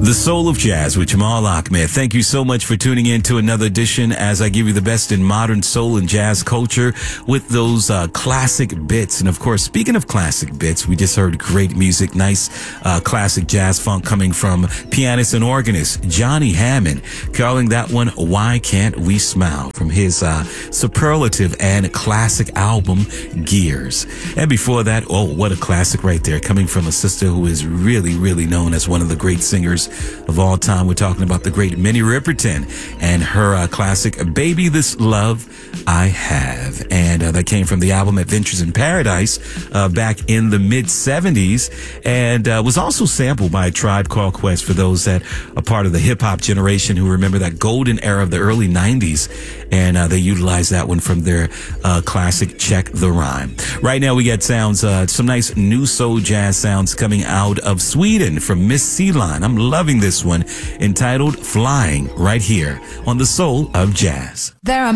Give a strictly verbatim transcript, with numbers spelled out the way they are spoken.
The Soul of Jazz with Jamal Ahmed. Thank you so much for tuning in to another edition as I give you the best in modern soul and jazz culture with those uh, classic bits. And of course, speaking of classic bits, we just heard great music, nice uh, classic jazz funk coming from pianist and organist Johnny Hammond, calling that one Why Can't We Smile from his uh, superlative and classic album Gears. And before that, oh, what a classic right there, coming from a sister who is really, really known as one of the great singers of all time. We're talking about the great Minnie Riperton and her uh, classic Baby This Love I Have. And uh, that came from the album Adventures in Paradise uh, back in the mid seventies, and uh, was also sampled by a Tribe Called Quest for those that are part of the hip-hop generation who remember that golden era of the early nineties. And uh, they utilized that one from their uh, classic Check the Rhyme. Right now we got sounds, uh, some nice new soul jazz sounds coming out of Sweden from Miss Ceylon. I'm loving this one, entitled Flying, right here on The Soul of Jazz. There are